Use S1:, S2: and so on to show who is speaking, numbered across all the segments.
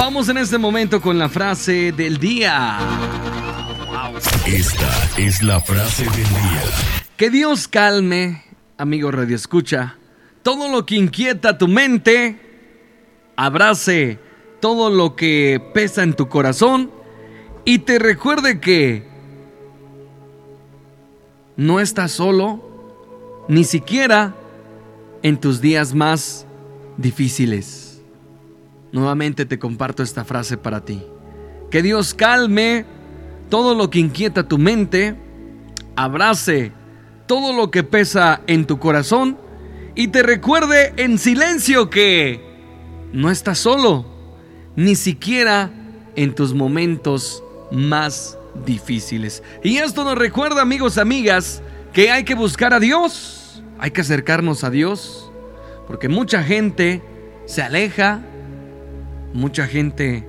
S1: Vamos en este momento con la frase del día.
S2: Esta es la frase del día.
S1: Que Dios calme, amigo Radio Escucha, todo lo que inquieta tu mente, abrace todo lo que pesa en tu corazón y te recuerde que no estás solo, ni siquiera en tus días más difíciles. Nuevamente te comparto esta frase para ti. Que Dios calme todo lo que inquieta tu mente, abrace todo lo que pesa en tu corazón y te recuerde en silencio que no estás solo, ni siquiera en tus momentos más difíciles. Y esto nos recuerda, amigos, amigas, que hay que buscar a Dios, hay que acercarnos a Dios, porque mucha gente se aleja, mucha gente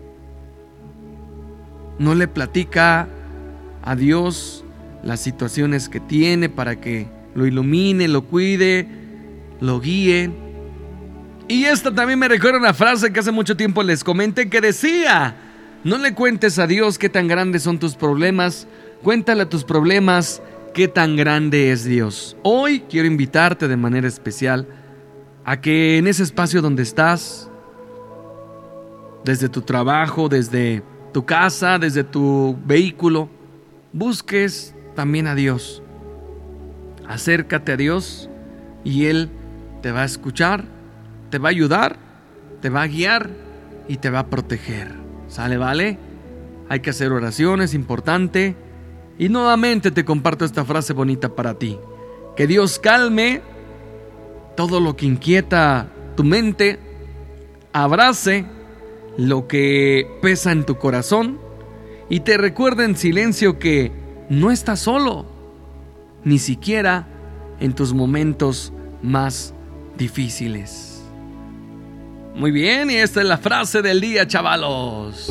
S1: no le platica a Dios las situaciones que tiene para que lo ilumine, lo cuide, lo guíe. Y esta también me recuerda una frase que hace mucho tiempo les comenté que decía: no le cuentes a Dios qué tan grandes son tus problemas, cuéntale a tus problemas qué tan grande es Dios. Hoy quiero invitarte de manera especial a que en ese espacio donde estás, desde tu trabajo, desde tu casa, desde tu vehículo, busques también a Dios. Acércate a Dios y Él te va a escuchar, te va a ayudar, te va a guiar y te va a proteger. ¿Sale, vale? Hay que hacer oraciones, importante. Y nuevamente te comparto esta frase bonita para ti. Que Dios calme todo lo que inquieta tu mente, abrace lo que pesa en tu corazón y te recuerda en silencio que no estás solo, ni siquiera en tus momentos más difíciles. Muy bien, y esta es la frase del día, chavalos.